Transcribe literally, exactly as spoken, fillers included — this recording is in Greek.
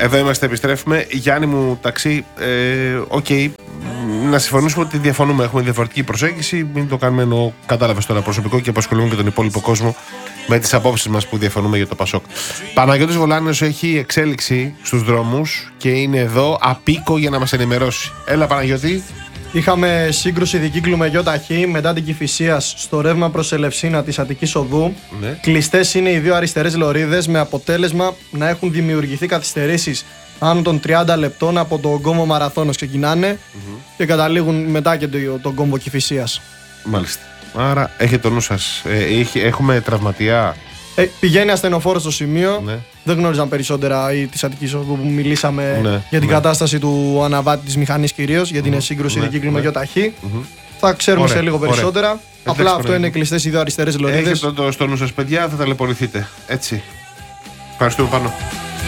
Εδώ είμαστε, επιστρέφουμε. Γιάννη μου, ταξί, οκ. Ε, okay. Να συμφωνήσουμε ότι διαφωνούμε. Έχουμε διαφορετική προσέγγιση. Μην το κάνουμε ενώ κατάλαβες τώρα προσωπικό και απασχολούμε και τον υπόλοιπο κόσμο με τις απόψεις μας που διαφωνούμε για το Πασόκ. Παναγιώτης Βολάνιος έχει εξέλιξη στους δρόμους και είναι εδώ απίκο για να μας ενημερώσει. Έλα, Παναγιώτη. Είχαμε σύγκρουση δικύκλου με γιοταχή μετά την Κηφισίας στο ρεύμα προς Ελευσίνα της Αττικής Οδού. Ναι. Κλειστές είναι οι δύο αριστερές λωρίδες με αποτέλεσμα να έχουν δημιουργηθεί καθυστερήσεις άνω των τριάντα λεπτών από τον κόμβο Μαραθώνος. Ξεκινάνε mm-hmm. και καταλήγουν μετά και τον το κόμβο Κηφισίας. Μάλιστα. Άρα έχετε το νου σας. Ε, έχουμε τραυματία. Ε, πηγαίνει ασθενοφόρος στο σημείο. Ναι. Δεν γνώριζαν περισσότερα οι της Αττικής Οδού που μιλήσαμε ναι, για την ναι. κατάσταση του αναβάτη της μηχανής κυρίως, γιατί mm-hmm. είναι σύγκρουση ναι, δικύκλου ναι. με γιοταχή. Mm-hmm. Θα ξέρουμε ωραία, σε λίγο περισσότερα. Ωραία. Απλά εντάξει, αυτό είναι κλειστές οι δύο αριστερές λωρίδες. Έχετε το στο νου σας, παιδιά, θα ταλαιπωρηθείτε. Έτσι. Ευχαριστούμε πάνω.